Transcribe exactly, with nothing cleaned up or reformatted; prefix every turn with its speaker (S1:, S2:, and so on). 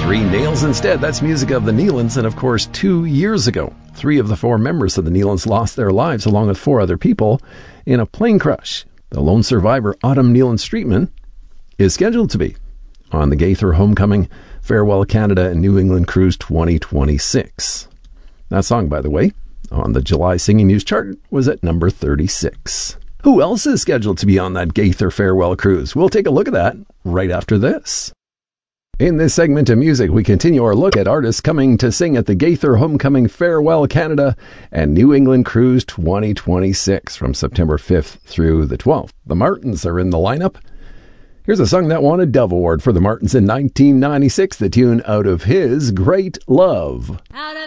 S1: Three Nails Instead. That's music of the Neelands. And of course, two years ago, three of the four members of the Neelands lost their lives along with four other people in a plane crash. The lone survivor, Autumn Neelan-Streetman, is scheduled to be on the Gaither Homecoming Farewell Canada and New England Cruise twenty twenty-six. That song, by the way, on the July Singing News chart was at number thirty-six. Who else is scheduled to be on that Gaither Farewell Cruise? We'll take a look at that right after this. In this segment of music, we continue our look at artists coming to sing at the Gaither Homecoming Farewell Canada and New England Cruise twenty twenty-six from September fifth through the twelfth. The Martins are in the lineup. Here's a song that won a Dove Award for the Martins in nineteen ninety-six, the tune Out of His Great Love. Out of